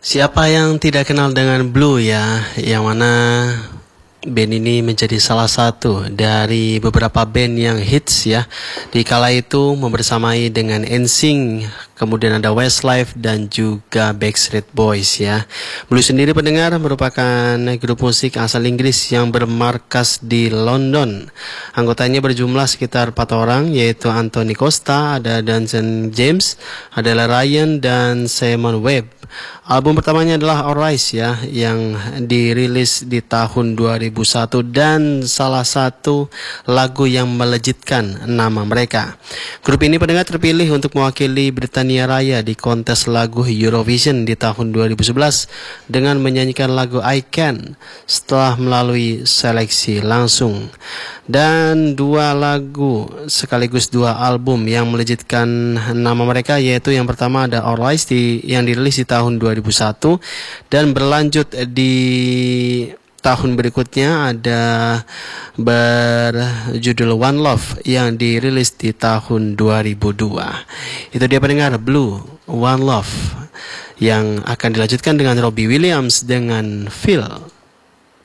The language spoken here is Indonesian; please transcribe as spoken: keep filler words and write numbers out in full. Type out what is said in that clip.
Siapa yang tidak kenal dengan Blue ya, yang mana band ini menjadi salah satu dari beberapa band yang hits ya. Di kala itu membersamai dengan N Sync, kemudian ada Westlife dan juga Backstreet Boys ya. Blue sendiri pendengar merupakan grup musik asal Inggris yang bermarkas di London. Anggotanya berjumlah sekitar empat orang, yaitu Anthony Costa, ada Duncan James, ada Ryan dan Simon Webb. Album pertamanya adalah Alright ya, yang dirilis di tahun dua ribu satu dan salah satu lagu yang melejitkan nama mereka. Grup ini pendengar terpilih untuk mewakili Britania Raya di kontes lagu Eurovision di tahun dua ribu sebelas dengan menyanyikan lagu I Can setelah melalui seleksi langsung. Dan dua lagu sekaligus dua album yang melejitkan nama mereka, yaitu yang pertama ada Alright di, yang dirilis di tahun dua ribu satu dan berlanjut di tahun berikutnya ada berjudul One Love yang dirilis di tahun dua ribu dua. Itu dia pendengar, Blue, One Love, yang akan dilanjutkan dengan Robbie Williams dengan Feel.